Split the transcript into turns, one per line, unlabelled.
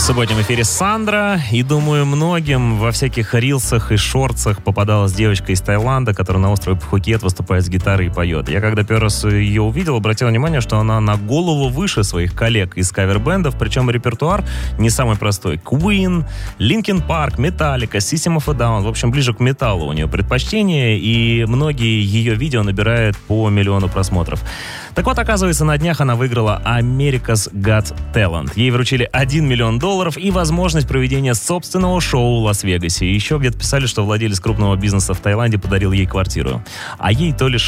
субботнем эфире Сандра, и думаю, многим во всяких рилсах и шортсах попадалась девочка из Таиланда, которая на острове Пхукет выступает с гитарой и поет. Я когда первый раз ее увидел, обратил внимание, что она на голову выше своих коллег из кавер-бендов, причем репертуар не самый простой. Queen, Linkin Park, Metallica, System of a Down, в общем, ближе к металлу у нее предпочтение, и многие ее видео набирают по 1 миллиону просмотров. Так вот, оказывается, на днях она выиграла America's Got Talent. Ей вручили $1 миллион и возможность проведения собственного шоу в Лас-Вегасе. Еще где-то писали, что владелец крупного бизнеса в Таиланде подарил ей квартиру. А ей то ли